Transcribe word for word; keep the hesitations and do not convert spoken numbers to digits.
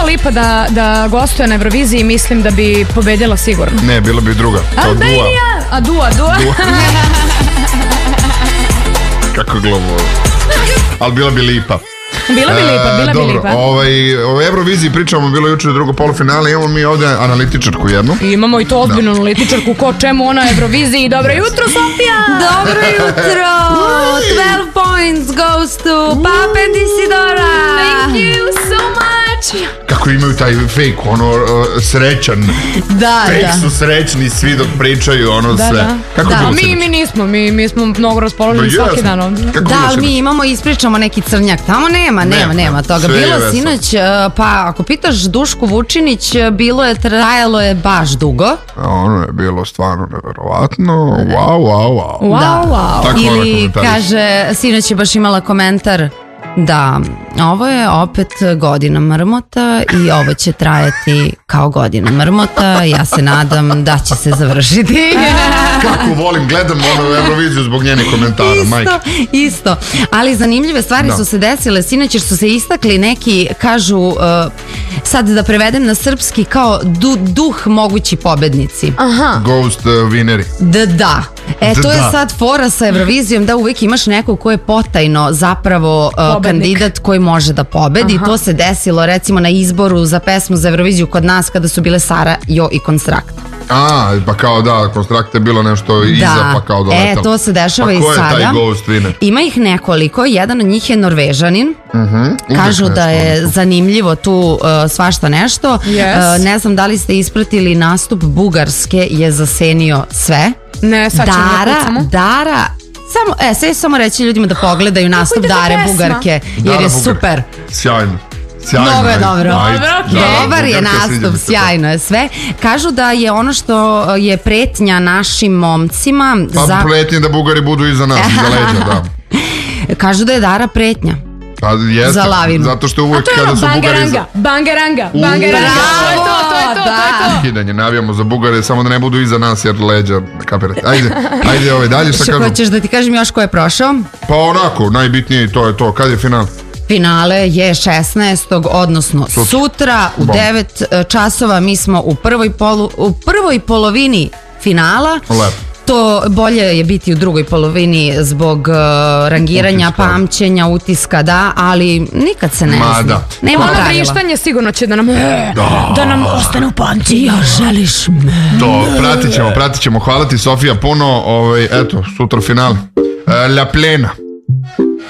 Lipa da, da gostuje na Euroviziji, mislim da bi pobedila sigurno. Ne, bila bi druga. Kao Albanija! A Dua, Dua. Kako globo. Ali bila bi Lipa. Bila bi Lipa, bila Dobro, bi Lipa. ovaj, o Euroviziji pričamo, bilo juče drugo polufinale, imamo mi ovdje analitičarku jednu. I imamo i to ozbiljnu analitičarku, ko čemu ona na Euroviziji. Dobro jutro, Sofija! Dobro jutro! twelve points goes to Papa and Isidora! Thank you so much! Kako imaju taj fake, ono, uh, srećan. Da, Fake da. su srećni svi dok pričaju, ono Da, sve. da. Kako Da, je bilo mi, sinoć? mi nismo, mi, mi smo mnogo raspoloženi Pa svaki jesmo. dan ovdje. Kako je Da, bilo ali sinoć? mi imamo, ispričamo neki crnjak. Tamo nema, nema, Nema, nema toga. sve je Bilo veselo. sinoć, uh, pa ako pitaš Dušku Vučinić, uh, bilo je, trajalo je baš dugo. A ono je bilo stvarno neverovatno. Wow, wow, wow. Wow, Da. wow. Tako ona Ili komentariše. kaže, sinoć je baš imala komentar da ovo je opet godina mrmota i ovo će trajati kao godina mrmota. Ja se nadam da će se završiti. Kako volim, gledam ono Euroviziju zbog njenih komentara, majke. Isto, isto. Ali zanimljive stvari Da. su se desile sinoć jer su se istakli neki, kažu, uh, sad da prevedem na srpski, kao du, duh mogući pobednici. Aha. Ghost uh, vineri. Da, da. E, Da, to je da. sad fora sa Eurovizijom, da uvijek imaš nekog ko je potajno zapravo uh, Pobednik. kandidat koji može da pobedi. Aha. To se desilo recimo na izboru za pesmu za Euroviziju kod nas kada su bile Sara, Jo i Konstrakt. A, pa kao da, Konstrakt je bilo nešto iza, pa kao doletalo. E, to se dešava pa i ko je sada. taj Ghost winner? Ima ih nekoliko, jedan od njih je Norvežanin. Uvijek Kažu da nešto je ono tu. zanimljivo tu uh, svašta nešto. Yes. Uh, ne znam da li ste ispratili nastup Bugarske je zasenio sve. Ne, sad ćemo da Dara, kucamo. Dara, samo, e, sve samo reći ljudima da pogledaju nastup ide za Dare pesma? Bugarke, jer Dara je Bugar. super. Sjajno. Sjajno. Mnogo je ajde, dobro. ajde. Dobro, okej. Da, Dobar je Bugarka, sviđa mi nastup, se to. sjajno je sve. Kažu da je ono što je pretnja našim momcima, Pa za, pretnje da Bugari budu iza nas, iza leđa, da. kažu da je Dara pretnja. Pa jeste, Za lavinu. zato što uvijek To je kada ono su Bugari iza... bangaranga, bangaranga, U, bangaranga. To je to, bravo, to je to, to je to. Kidanje, navijamo za Bugare, samo da ne budu iza nas jer leđa, kapirate. Ajde, ajde ove dalje, šta Što kažu? hoćeš da ti kažem još ko je prošao? Pa onako, najbitnije i to je to. Kad je final? Finale je šesnaestog odnosno sutra, sutra u Bom. devet časova. Mi smo u prvoj, polu, u prvoj polovini finala. Lepo. To bolje je biti u drugoj polovini zbog uh, rangiranja, Utiska. pamćenja, utiska, da, ali nikad se ne Ma zna. da. Nema Ono pravila. vrištanje sigurno će da nam, Da. da nam ostane u pamćenju. Ja želiš me. To, pratit ćemo, pratit ćemo. Hvala ti, Sofija, puno. Ovaj, eto, sutra final. E, La Plena.